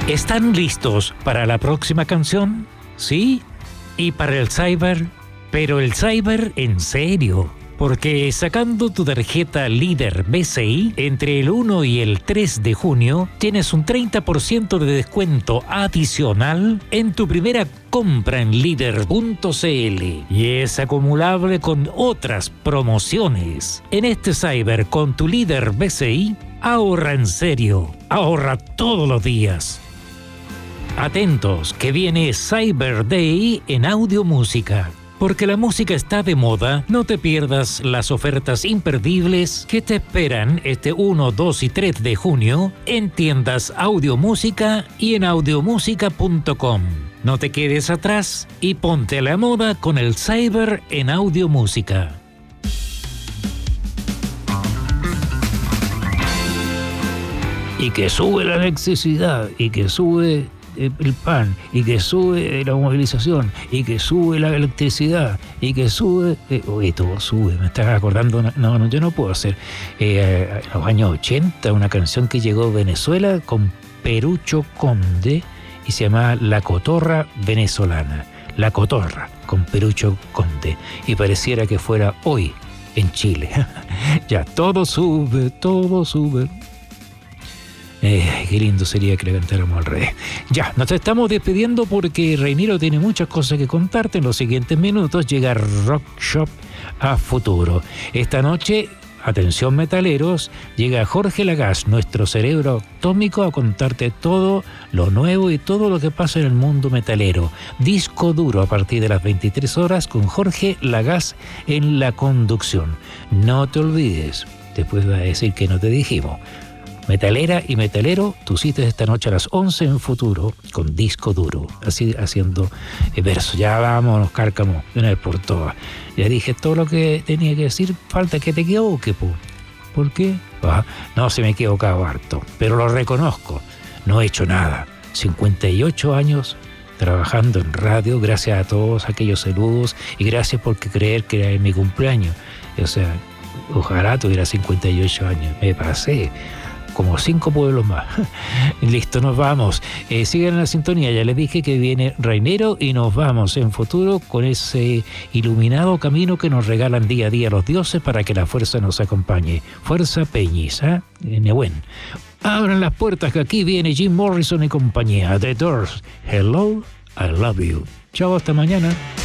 ¿Están listos para la próxima canción? ¿Sí? ¿Y para el cyber? Pero el cyber en serio. Porque sacando tu tarjeta Líder BCI, entre el 1 y el 3 de junio, tienes un 30% de descuento adicional en tu primera compra en Líder.cl. Y es acumulable con otras promociones. En este cyber con tu Líder BCI, ahorra en serio. Ahorra todos los días. Atentos, que viene Cyber Day en Audio Música. Porque la música está de moda, no te pierdas las ofertas imperdibles que te esperan este 1, 2 y 3 de junio en tiendas Audio Música y en audiomusica.com. No te quedes atrás y ponte a la moda con el Cyber en Audio Música. Y que sube la electricidad, y que sube el pan, y que sube la movilización, y que sube la electricidad, y que sube... todo sube, me estás acordando... No, yo no puedo hacer... en los años 80, una canción que llegó a Venezuela con Perucho Conde, y se llamaba La Cotorra Venezolana. La Cotorra, con Perucho Conde. Y pareciera que fuera hoy, en Chile. Ya, todo sube, todo sube... qué lindo sería que le cantáramos al revés. Ya, nos estamos despidiendo porque Reiniro tiene muchas cosas que contarte. En los siguientes minutos llega Rock Shop a Futuro. Esta noche, atención metaleros, llega Jorge Lagasse, nuestro cerebro atómico, a contarte todo lo nuevo y todo lo que pasa en el mundo metalero. Disco duro a partir de las 23 horas con Jorge Lagasse en la conducción. No te olvides, después vas a decir que no te dijimos. Metalera y metalero, tu cita es esta noche a las 11 en Futuro con Disco Duro, así haciendo verso. Ya vámonos, Cárcamo, de una vez por todas. Ya dije todo lo que tenía que decir, falta que te equivoque, po. ¿Por qué? No, se me he equivocado harto, pero lo reconozco, no he hecho nada. 58 años trabajando en radio, gracias a todos aquellos saludos y gracias por creer que era mi cumpleaños. O sea, ojalá tuviera 58 años, me pasé. Como 5 pueblos más. Listo, nos vamos. Sigan en la sintonía. Ya les dije que viene Reiniro y nos vamos en Futuro con ese iluminado camino que nos regalan día a día los dioses para que la fuerza nos acompañe. Fuerza Peñis, ¿eh? Nehuen. Abran las puertas que aquí viene Jim Morrison y compañía. The Doors. Hello, I love you. Chao, hasta mañana.